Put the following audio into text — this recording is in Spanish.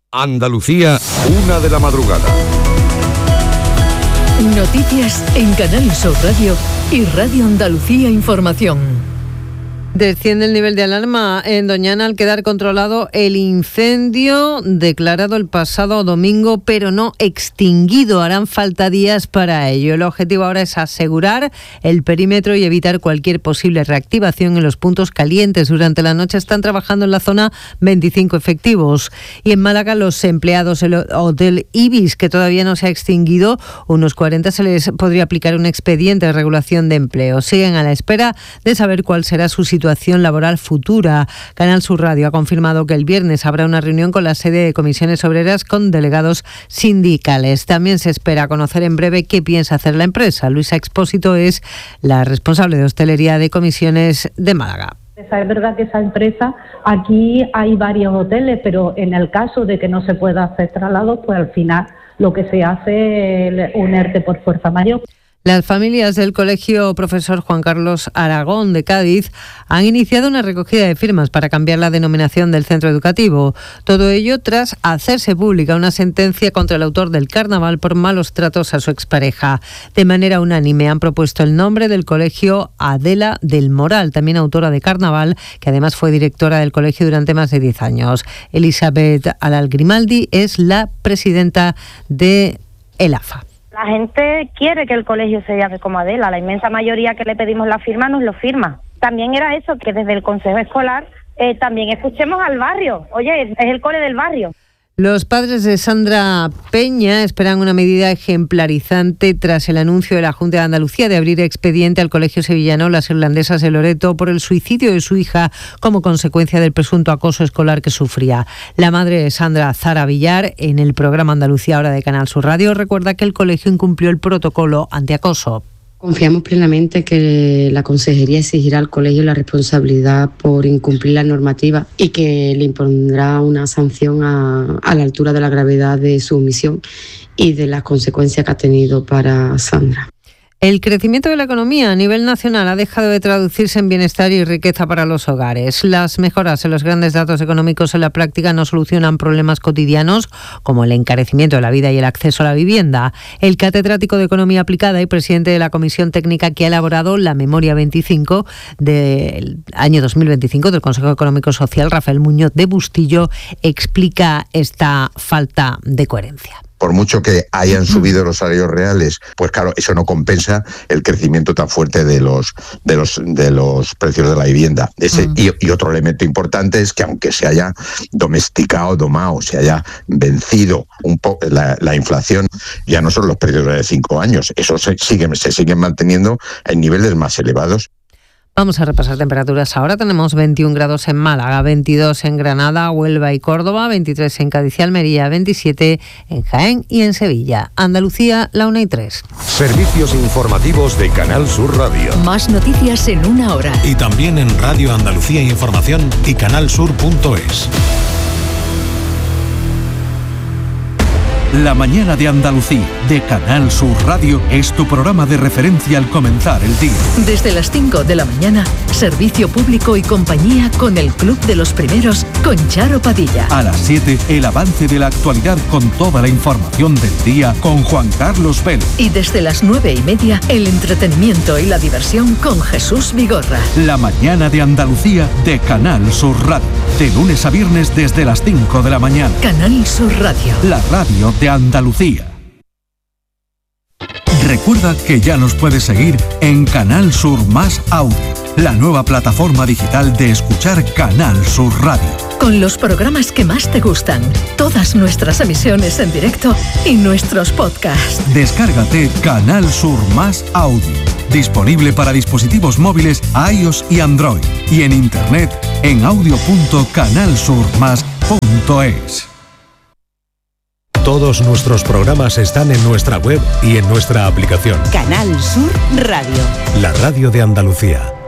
Andalucía, 1 de la madrugada. Noticias en Canal Sur Radio y Radio Andalucía Información. Desciende el nivel de alarma en Doñana al quedar controlado el incendio declarado el pasado domingo, pero no extinguido. Harán falta días para ello. El objetivo ahora es asegurar el perímetro y evitar cualquier posible reactivación en los puntos calientes. Durante la noche están trabajando en la zona 25 efectivos. Y en Málaga, los empleados del Hotel Ibis, que todavía no se ha extinguido, unos 40, se les podría aplicar un expediente de regulación de empleo. Siguen a la espera de saber cuál será su situación laboral futura. Canal Sur Radio ha confirmado que el viernes habrá una reunión con la sede de Comisiones Obreras con delegados sindicales. También se espera conocer en breve qué piensa hacer la empresa. Luisa Expósito es la responsable de hostelería de Comisiones de Málaga. Es verdad que esa empresa, aquí hay varios hoteles, pero en el caso de que no se pueda hacer traslados, pues al final lo que se hace es un ERTE por fuerza mayor. Las familias del Colegio Profesor Juan Carlos Aragón de Cádiz han iniciado una recogida de firmas para cambiar la denominación del centro educativo. Todo ello tras hacerse pública una sentencia contra el autor del carnaval por malos tratos a su expareja. De manera unánime han propuesto el nombre del colegio Adela del Moral, también autora de carnaval, que además fue directora del colegio durante más de 10 años. Elizabeth Alal Grimaldi es la presidenta de el AFA. La gente quiere que el colegio se llame como Adela, la inmensa mayoría que le pedimos la firma nos lo firma. También era eso, que desde el consejo escolar también escuchemos al barrio. Oye, es el cole del barrio. Los padres de Sandra Peña esperan una medida ejemplarizante tras el anuncio de la Junta de Andalucía de abrir expediente al Colegio Sevillano Las Irlandesas de Loreto por el suicidio de su hija como consecuencia del presunto acoso escolar que sufría. La madre de Sandra, Zara Villar, en el programa Andalucía Ahora de Canal Sur Radio, recuerda que el colegio incumplió el protocolo antiacoso. Confiamos plenamente que la Consejería exigirá al colegio la responsabilidad por incumplir la normativa y que le impondrá una sanción a la altura de la gravedad de su omisión y de las consecuencias que ha tenido para Sandra. El crecimiento de la economía a nivel nacional ha dejado de traducirse en bienestar y riqueza para los hogares. Las mejoras en los grandes datos económicos en la práctica no solucionan problemas cotidianos como el encarecimiento de la vida y el acceso a la vivienda. El catedrático de Economía Aplicada y presidente de la Comisión Técnica que ha elaborado la Memoria 25 del año 2025 del Consejo Económico Social, Rafael Muñoz de Bustillo, explica esta falta de coherencia. Por mucho que hayan subido los salarios reales, pues claro, eso no compensa el crecimiento tan fuerte de los precios de la vivienda. Y otro elemento importante es que aunque se haya domado, se haya vencido un poco la inflación, ya no son los precios de 5 años, eso se siguen manteniendo en niveles más elevados. Vamos a repasar temperaturas. Ahora tenemos 21 grados en Málaga, 22 en Granada, Huelva y Córdoba, 23 en Cádiz y Almería, 27 en Jaén y en Sevilla. Andalucía, la 1:03. Servicios informativos de Canal Sur Radio. Más noticias en 1 hora. Y también en Radio Andalucía Información y canalsur.es. La mañana de Andalucía, de Canal Sur Radio, es tu programa de referencia al comenzar el día. Desde las 5 de la mañana, servicio público y compañía con el Club de los Primeros, con Charo Padilla. A las 7, el avance de la actualidad con toda la información del día con Juan Carlos Vélez. Y desde las 9:30, el entretenimiento y la diversión con Jesús Vigorra. La mañana de Andalucía, de Canal Sur Radio. De lunes a viernes desde las 5 de la mañana. Canal Sur Radio. La radio de Andalucía. Recuerda que ya nos puedes seguir en Canal Sur Más Audio, la nueva plataforma digital de escuchar Canal Sur Radio. Con los programas que más te gustan, todas nuestras emisiones en directo y nuestros podcasts. Descárgate Canal Sur Más Audio, disponible para dispositivos móviles iOS y Android, y en internet en audio.canalsurmas.es. Todos nuestros programas están en nuestra web y en nuestra aplicación. Canal Sur Radio. La radio de Andalucía.